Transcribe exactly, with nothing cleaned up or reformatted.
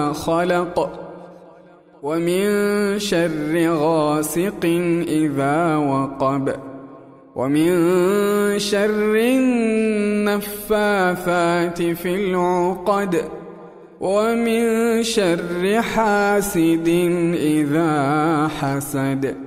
خلق ومن شر غاسق إذا وقب ومن شر النفاثات في العقد ومن شر حاسد إذا حسد.